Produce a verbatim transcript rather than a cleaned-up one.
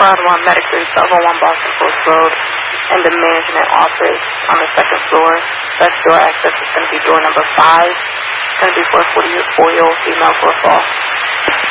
five oh one Medicare, twelve oh one Boston Post Road, and the management office on the second floor. Best door access is going to be door number five. It's going to be for a forty-four-year-old female football.